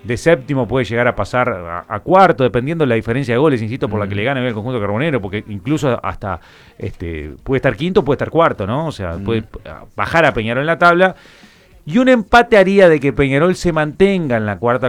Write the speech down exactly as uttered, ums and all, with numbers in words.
de séptimo puede llegar a pasar a, a cuarto, dependiendo de la diferencia de goles, insisto, por mm. la que le gane el conjunto carbonero, porque incluso hasta este puede estar quinto, puede estar cuarto, ¿no? O sea, mm. puede bajar a Peñarol en la tabla. Y un empate haría de que Peñarol se mantenga en la cuarta